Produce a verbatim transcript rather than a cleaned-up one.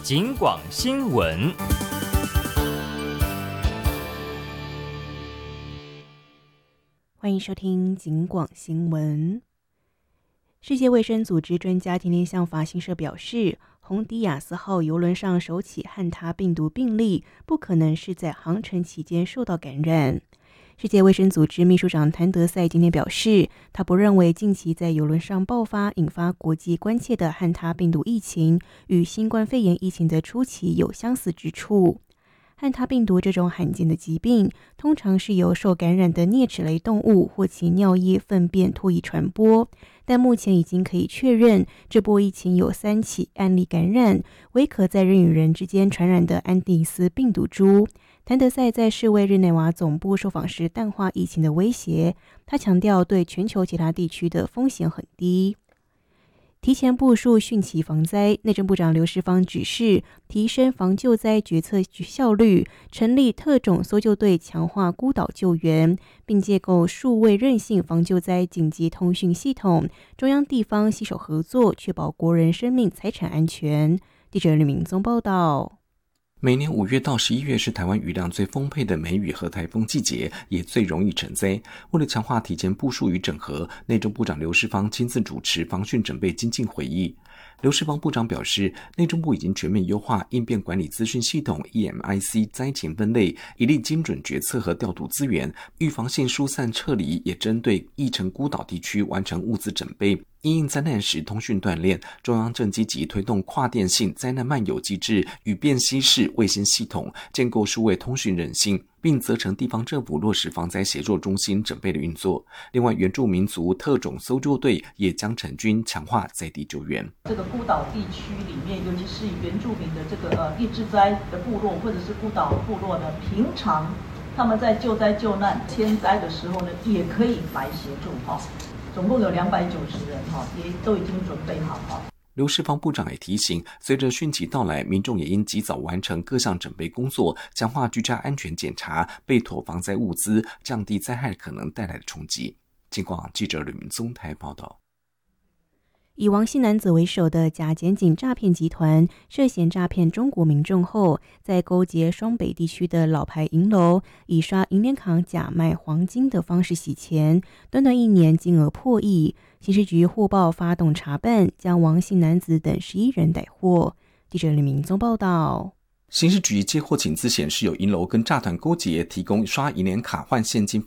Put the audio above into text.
警广新闻。 欢迎收听警广新闻。世界卫生组织专家今天向法新社表示，红迪亚斯号邮轮上首起汉他病毒病例不可能是在航程期间受到感染。世界卫生组织秘书长谭德赛今天表示，他不认为近期在邮轮上爆发引发国际关切的汉他病毒疫情与新冠肺炎疫情的初期有相似之处。汉他病毒这种罕见的疾病，通常是由受感染的啮齿类动物或其尿液、粪便唾液传播，但目前已经可以确认，这波疫情有三起案例感染为可在人与人之间传染的安第斯病毒株。谭德赛在世卫日内瓦总部受访时淡化疫情的威胁，他强调对全球其他地区的风险很低。提前部署汛期防灾，内政部长刘世芳指示提升防救灾决策效率，成立特种搜救队，强化孤岛救援，并建构数位韧性防救灾紧急通讯系统，中央地方携手合作，确保国人生命财产安全。记者吕明宗报道。 每年五月到十一月是台湾雨量最丰沛的梅雨和台风季节，也最容易成灾。为了强化提前部署与整合，内政部长刘世芳亲自主持防汛准备精进会议。刘世芳部长表示，内政部已经全面优化应变管理资讯系统 E M I C 灾情分类，以利精准决策和调度资源，预防性疏散撤离，也针对疫情孤岛地区完成物资准备。因应灾难时通讯断裂，中央正积极推动跨电性灾难漫游机制与便携式卫星系统，建构数位通讯韧性，并责成地方政府落实防灾协作中心整备的运作。另外，原住民族特种搜救队也将成军，强化在地救援。 这个孤岛地区里面，尤其是原住民的这个呃易致灾的部落或者是孤岛部落呢，平常他们在救灾救难天灾的时候呢，也可以来协助哈。总共有两百九十人哈，也都已经准备好哈。 刘世芳部长也提醒，随着汛期到来，民众也应及早完成各项准备工作，强化居家安全检查，备妥防灾物资，降低灾害可能带来的冲击。警广记者吕明宗台报道。 以王姓男子为首的假检警诈骗集团涉嫌诈骗中国民众后，在勾结双北地区的老牌银楼，以刷银联卡假卖黄金的方式洗钱，短短一年金额破亿。刑事局获报发动查办，将王姓男子等十一人逮获。记者李明宗报道。 刑事局接获请资显示，有银楼跟诈团勾结，提供刷银联卡换现金